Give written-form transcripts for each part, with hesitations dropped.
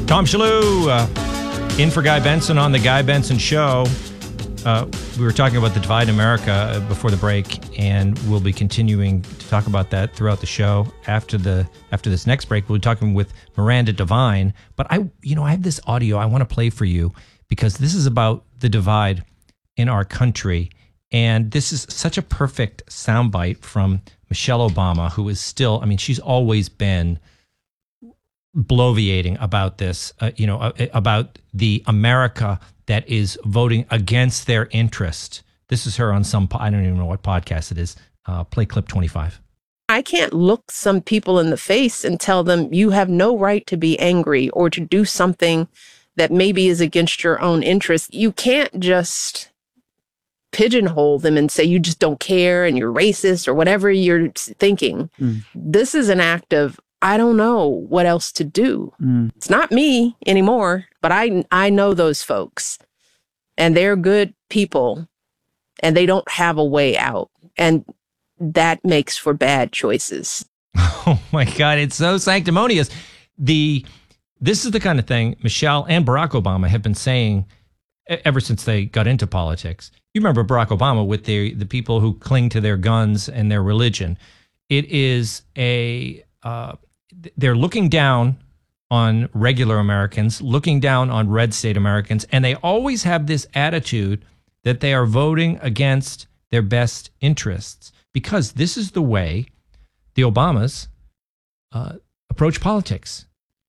Tom Shalhoub, in for Guy Benson on The Guy Benson Show. We were talking about the divide in America before the break, and we'll be continuing to talk about that throughout the show. After this next break, we'll be talking with Miranda Devine. But I have this audio I want to play for you because this is about the divide in our country. And this is such a perfect soundbite from Michelle Obama, who is still, she's always been bloviating about this, about the America that is voting against their interest. This is her on I don't even know what podcast it is. Play clip 25. I can't look some people in the face and tell them you have no right to be angry or to do something that maybe is against your own interest. You can't just pigeonhole them and say you just don't care and you're racist or whatever you're thinking. This is an act of, I don't know what else to do. It's not me anymore, but I know those folks, and they're good people, and they don't have a way out, and that makes for bad choices. Oh my God, it's so sanctimonious. This is the kind of thing Michelle and Barack Obama have been saying ever since they got into politics. You remember Barack Obama with the people who cling to their guns and their religion. It is they're looking down on regular Americans, looking down on red state Americans, and they always have this attitude that they are voting against their best interests because this is the way the Obamas approach politics.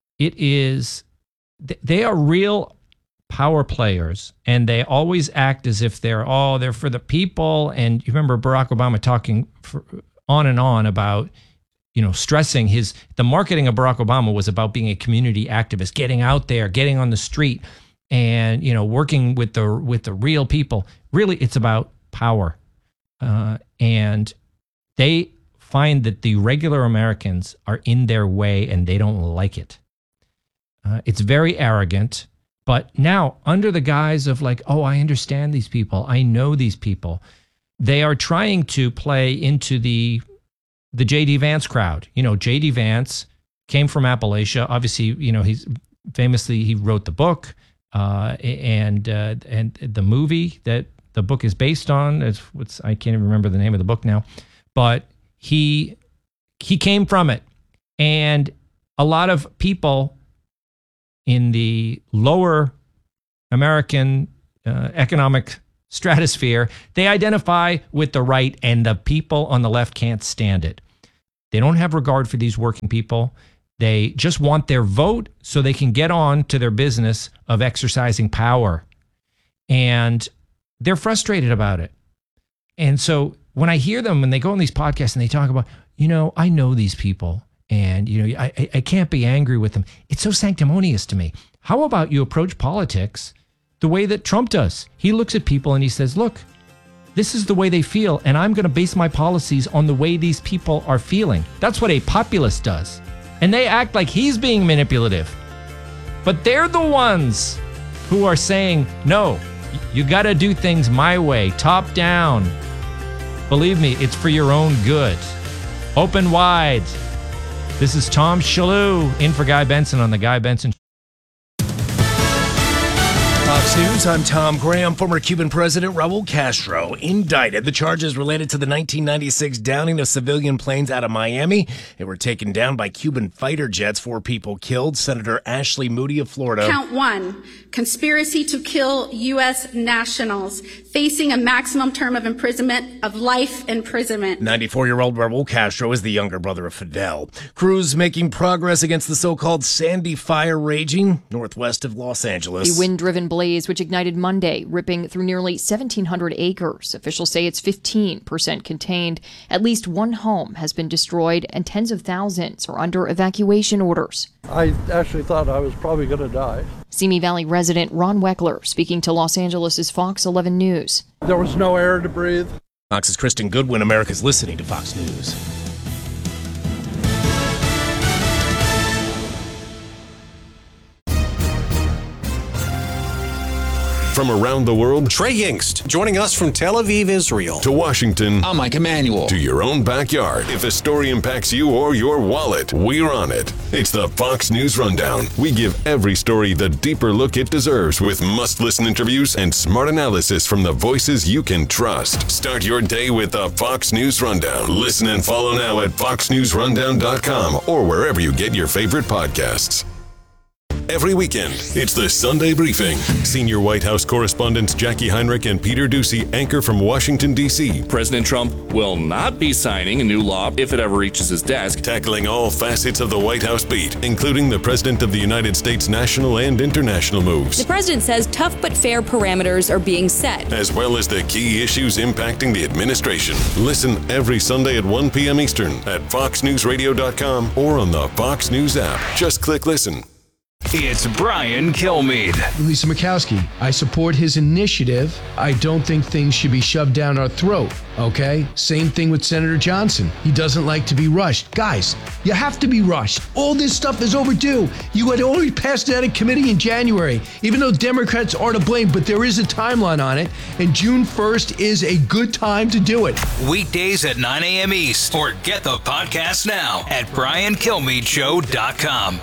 They are real power players, and they always act as if they're for the people. And you remember Barack Obama talking on and on about, stressing the marketing of Barack Obama was about being a community activist, getting out there, getting on the street, and working with the real people. Really, it's about power, and they find that the regular Americans are in their way, and they don't like it. It's very arrogant, but now under the guise of I understand these people, I know these people, they are trying to play into the J.D. Vance crowd. J.D. Vance came from Appalachia. Obviously, he wrote the book and the movie that the book is based on. I can't even remember the name of the book now, but he came from it. And a lot of people in the lower American economic stratosphere, they identify with the right, and the people on the left can't stand it. They don't have regard for these working people. They just want their vote so they can get on to their business of exercising power. And they're frustrated about it. And so when I hear them, when they go on these podcasts and they talk about, I know these people, and I can't be angry with them. It's so sanctimonious to me. How about you approach politics the way that Trump does? He looks at people and he says, look, this is the way they feel, and I'm going to base my policies on the way these people are feeling. That's what a populist does. And they act like he's being manipulative. But they're the ones who are saying, no, you got to do things my way, top down. Believe me, it's for your own good. Open wide. This is Tom Shalhoub in for Guy Benson on The Guy Benson Show. Fox News, I'm Tom Graham. Former Cuban President Raul Castro indicted. The charges related to the 1996 downing of civilian planes out of Miami. They were taken down by Cuban fighter jets. 4 people killed. Senator Ashley Moody of Florida. Count 1, conspiracy to kill U.S. nationals, facing a maximum term of imprisonment of life imprisonment. 94-year-old Raul Castro is the younger brother of Fidel. Crews making progress against the so-called Sandy fire raging northwest of Los Angeles. The wind-driven blaze, which ignited Monday, ripping through nearly 1,700 acres. Officials say it's 15% contained. At least one home has been destroyed, and tens of thousands are under evacuation orders. I actually thought I was probably going to die. Simi Valley resident Ron Weckler speaking to Los Angeles' Fox 11 News. There was no air to breathe. Fox's Kristen Goodwin. America's listening to Fox News. From around the world, Trey Yingst, joining us from Tel Aviv, Israel. To Washington, I'm Mike Emanuel. To your own backyard. If a story impacts you or your wallet, we're on it. It's the Fox News Rundown. We give every story the deeper look it deserves with must-listen interviews and smart analysis from the voices you can trust. Start your day with the Fox News Rundown. Listen and follow now at foxnewsrundown.com or wherever you get your favorite podcasts. Every weekend, it's the Sunday Briefing. Senior White House correspondents Jackie Heinrich and Peter Doocy anchor from Washington, D.C. President Trump will not be signing a new law if it ever reaches his desk. Tackling all facets of the White House beat, including the President of the United States' national and international moves. The president says tough but fair parameters are being set, as well as the key issues impacting the administration. Listen every Sunday at 1 p.m. Eastern at foxnewsradio.com or on the Fox News app. Just click listen. It's Brian Kilmeade. Lisa Murkowski, I support his initiative. I don't think things should be shoved down our throat, okay? Same thing with Senator Johnson. He doesn't like to be rushed. Guys, you have to be rushed. All this stuff is overdue. You had already passed it out of committee in January, even though Democrats are to blame, but there is a timeline on it, and June 1st is a good time to do it. Weekdays at 9 a.m. East, or get the podcast now at briankilmeadshow.com.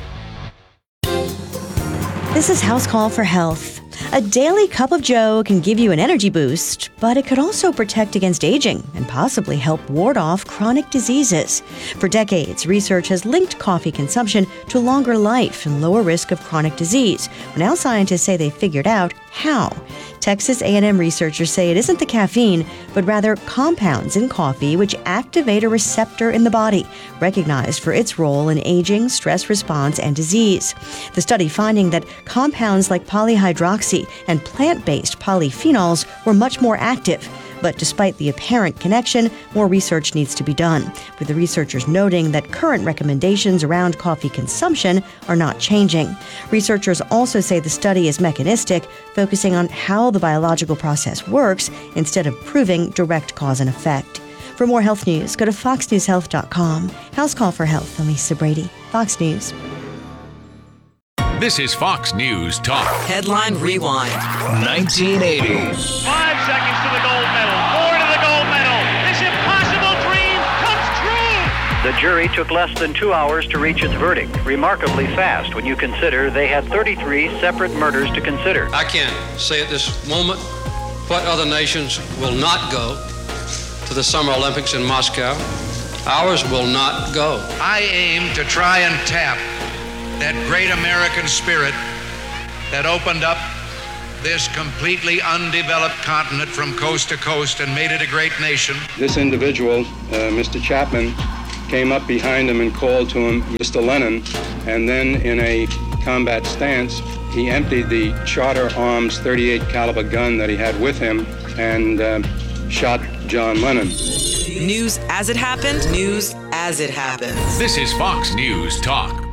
This is House Call for Health. A daily cup of Joe can give you an energy boost, but it could also protect against aging and possibly help ward off chronic diseases. For decades, research has linked coffee consumption to longer life and lower risk of chronic disease. Now scientists say they figured out how. Texas A&M researchers say it isn't the caffeine, but rather compounds in coffee which activate a receptor in the body, recognized for its role in aging, stress response, and disease. The study finding that compounds like polyhydroxy and plant-based polyphenols were much more active. But despite the apparent connection, more research needs to be done, with the researchers noting that current recommendations around coffee consumption are not changing. Researchers also say the study is mechanistic, focusing on how the biological process works instead of proving direct cause and effect. For more health news, go to foxnewshealth.com. House Call for Health. I'm Lisa Brady, Fox News. This is Fox News Talk. Headline Rewind. 1980. 5 seconds to the gold medal. 4 to the gold medal. This impossible dream comes true. The jury took less than 2 hours to reach its verdict. Remarkably fast when you consider they had 33 separate murders to consider. I can't say at this moment what other nations will not go to the Summer Olympics in Moscow. Ours will not go. I aim to try and tap that great American spirit that opened up this completely undeveloped continent from coast to coast and made it a great nation. This individual, Mr. Chapman, came up behind him and called to him, Mr. Lennon, and then in a combat stance, he emptied the Charter Arms .38 caliber gun that he had with him and shot John Lennon. News as it happened, news as it happens. This is Fox News Talk.